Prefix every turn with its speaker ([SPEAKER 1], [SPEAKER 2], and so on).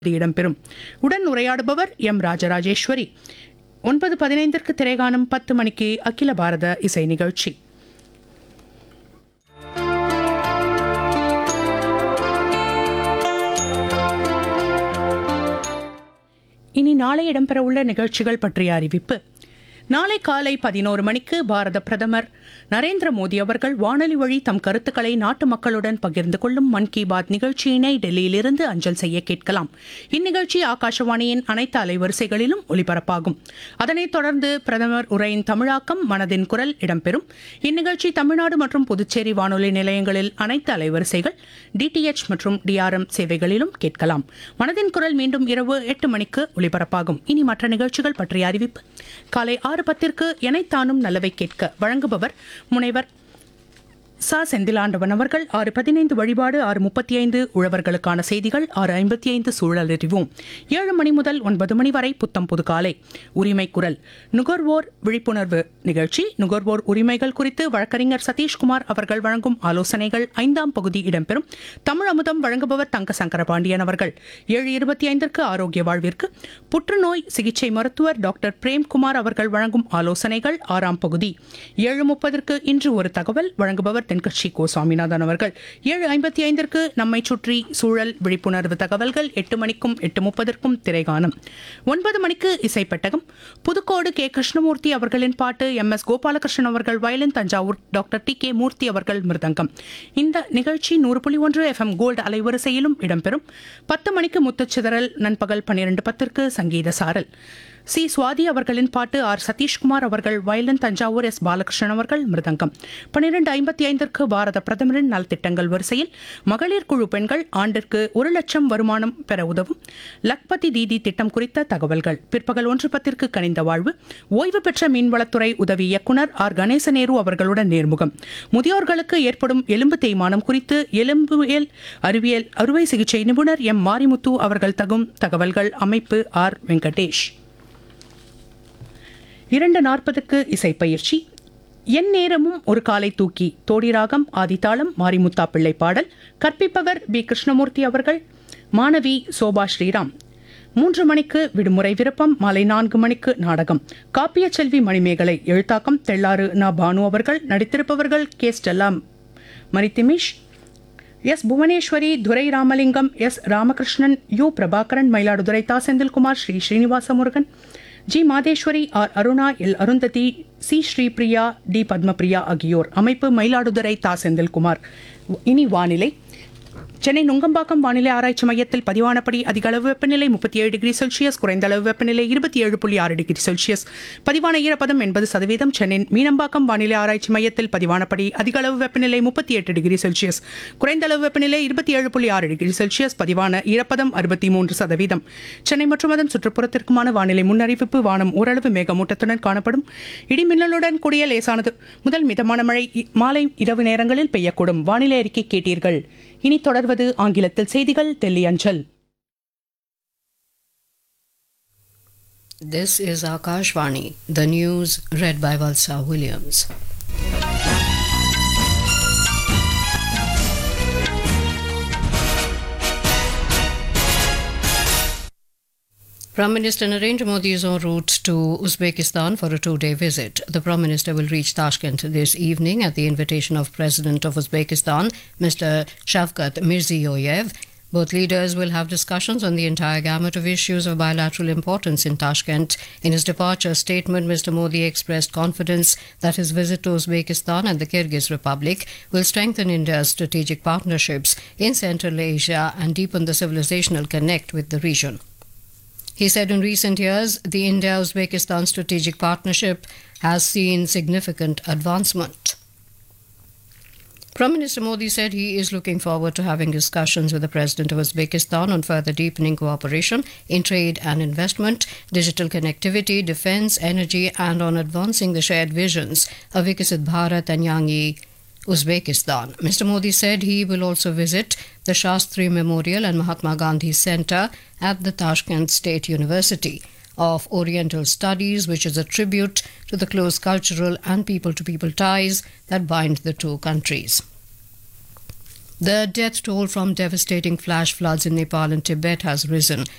[SPEAKER 1] இடம்பெறும். உடன் உரையாடுபவர் எம் ராஜராஜேஸ்வரி. 9:15 திரைகானம், 10 மணிக்கு அகில பாரத இசை நிகழ்ச்சி. இனி நாளை இடம்பெறவுள்ள நிகழ்ச்சிகள் பற்றிய அறிவிப்பு. நாளை காலை 11 மணிக்கு பாரத பிரதமர் நரேந்திர மோடி அவர்கள் வானொலி வழி தம் கருத்துக்களை நாட்டு மக்களுடன் பகிர்ந்து கொள்ளும் மன் கி பாத் நிகழ்ச்சியினை டெல்லியிலிருந்து அஞ்சல் செய்ய கேட்கலாம். இந்நிகழ்ச்சி ஆகாஷவாணியின் அனைத்து அலைவரிசைகளிலும் ஒலிபரப்பாகும். அதனைத் தொடர்ந்து பிரதமர் உரையின் தமிழாக்கம் மனதின் குரல் இடம்பெறும். இந்நிகழ்ச்சி தமிழ்நாடு மற்றும் புதுச்சேரி வானொலி நிலையங்களில் அனைத்து அலைவரிசைகள், டிடிஎச் மற்றும் டிஆர்எம் சேவைகளிலும் கேட்கலாம். மனதின் குரல் மீண்டும் இரவு 8 மணிக்கு ஒலிபரப்பாகும். இனி மற்ற நிகழ்ச்சிகள் பற்றிய அறிவிப்பு. காலை 6:10 எனைத்தானும் நல்லவை கேட்க வழங்குபவர் முனைவர் ச. செந்திலாண்டவன் அவர்கள். 6:15 வழிபாடு, 6:35 உழவர்களுக்கான செய்திகள், 6:55 சூழல் அறிவோம். 7 மணி முதல் 9 மணி வரை புத்தம் புது காலை உரிமை குரல், நுகர்வோர் விழிப்புணர்வு நிகழ்ச்சி. நுகர்வோர் உரிமைகள் குறித்து வழக்கறிஞர் சதீஷ்குமார் அவர்கள் வழங்கும் ஆலோசனைகள் 5ஆம் பகுதி இடம்பெறும். தமிழ் அமுதம் வழங்குபவர் தங்க சங்கரபாண்டியன் அவர்கள். 7:25 ஆரோக்கிய வாழ்விற்கு புற்றுநோய் சிகிச்சை மருத்துவர் டாக்டர் பிரேம்குமார் அவர்கள் வழங்கும் ஆலோசனைகள் 6ஆம் பகுதி. 7:30 இன்று ஒரு தகவல் வழங்குபவர் தென்கட்சி கோ. சுவாமிநாதன் அவர்கள். 7:55 நம்மை சுற்றி சூழல் விழிப்புணர்வு தகவல்கள். 8 மணிக்கும் 8:30 திரைகானம். 9 மணிக்கு இசைப்பெட்டகம். புதுக்கோடு கே. கிருஷ்ணமூர்த்தி அவர்களின் பாட்டு, MS கோபாலகிருஷ்ணன் அவர்கள் வயலின், தஞ்சாவூர் டாக்டர் TK மூர்த்தி அவர்கள் மிருதங்கம். இந்த நிகழ்ச்சி 100.1 FM கோல்டு அலைவரிசையிலும் இடம்பெறும். 10 மணிக்கு முத்துச்சிதறல். நண்பகல் 12:10 சங்கீத சாரல். சி. சுவாதி அவர்களின் பாட்டு, ஆர். சதீஷ்குமார் அவர்கள் வயலின், தஞ்சாவூர் S. பாலகிருஷ்ணன் அவர்கள் மிருதங்கம். 12:55 பாரத பிரதமரின் நலத்திட்டங்கள் வரிசையில் மகளிர் குழு பெண்கள் ஆண்டிற்கு 1 லட்சம் வருமானம் பெற உதவும் லக்பதி தீதி திட்டம் குறித்த தகவல்கள். பிற்பகல் 1:10 கனிந்த வாழ்வு, ஓய்வு பெற்ற மீன்வளத்துறை உதவி இயக்குநர் ஆர். கணேசநேரு அவர்களுடன் நேர்முகம். முதியோர்களுக்கு ஏற்படும் எலும்பு தேய்மானம் குறித்து எலும்பியல் அறிவியல் அறுவை சிகிச்சை நிபுணர் எம். மாரிமுத்து அவர்கள் தகும் தகவல்கள். அமைப்பு ஆர். வெங்கடேஷ். 2:40 இசைப்பயிற்சி. என் நேரமும் ஒரு காலை தூக்கி, தோடிராகம், ஆதித்தாளம், மாரிமுத்தா பிள்ளை பாடல். கற்பிப்பவர் பி. கிருஷ்ணமூர்த்தி அவர்கள். மாணவி சோபா ஸ்ரீராம். 3 மணிக்கு விடுமுறை விருப்பம். மாலை 4 மணிக்கு நாடகம். காப்பிய செல்வி மணிமேகலை. எழுத்தாக்கம் தெள்ளாறு நா. பானு அவர்கள். நடித்திருப்பவர்கள் கே. Stella மரித்திமிஷ், S. புவனேஸ்வரி, துரை ராமலிங்கம், எஸ். ராமகிருஷ்ணன், யு. பிரபாகரன், மயிலாடுதுறை தா. Senthilkumar, Sri Srinivasa Murugan, G. Mateshwari, R. Aruna, L. Arundhati, C. Sripriya, D. Padmapriya ஆகியோர். அமைப்பு மயிலாடுதுறை தா. செந்தில்குமார். இனி வானிலை. சென்னை நுங்கம்பாக்கம் வானிலை ஆராய்ச்சி மையத்தில் பதிவானபடி அதிக அளவு வெப்பநிலை 37 டிகிரி செல்சியஸ், குறைந்த அளவு வெப்பநிலை 27.6 டிகிரி செல்சியஸ். பதிவான ஈரப்பதம் 80%. சென்னை மீனம்பாக்கம் வானிலை ஆராய்ச்சி மையத்தில் பதிவானபடி அதிக அளவு வெப்பநிலை 38 டிகிரி செல்சியஸ், குறைந்த அளவு வெப்பநிலை 27.6 டிகிரி செல்சியஸ். பதிவான ஈரப்பதம் 63%. சென்னை மற்றும் அதன் சுற்றுப்புறத்திற்குமான வானிலை முன்னறிவிப்பு. வானம் ஓரளவு மேகமூட்டத்துடன் காணப்படும். இடிமின்னலுடன் கூடிய லேசானது முதல் மிதமான மழை மாலை இரவு நேரங்களில் பெய்யக்கூடும். வானிலை அறிக்கை கேட்டீர்கள். இனி தொடர்வது ஆங்கிலத்தில் செய்திகள். டெல்லி அஞ்சல்.
[SPEAKER 2] This is Akashvani. The news read by Valsa Williams. Prime Minister Narendra Modi is en route to Uzbekistan for a 2-day visit. The Prime Minister will reach Tashkent this evening at the invitation of President of Uzbekistan, Mr. Shavkat Mirziyoyev. Both leaders will have discussions on the entire gamut of issues of bilateral importance in Tashkent. In his departure statement, Mr. Modi expressed confidence that his visit to Uzbekistan and the Kyrgyz Republic will strengthen India's strategic partnerships in Central Asia and deepen the civilizational connect with the region. He said in recent years, the India-Uzbekistan strategic partnership has seen significant advancement. Prime Minister Modi said he is looking forward to having discussions with the President of Uzbekistan on further deepening cooperation in trade and investment, digital connectivity, defense, energy, and on advancing the shared visions of Viksit Bharat and Yangi Uzbekistan. Mr. Modi said he will also visit the Shastri Memorial and Mahatma Gandhi Center at the Tashkent State University of Oriental Studies, which is a tribute to the close cultural and people-to-people ties that bind the two countries. The death toll from devastating flash floods in Nepal and Tibet has risen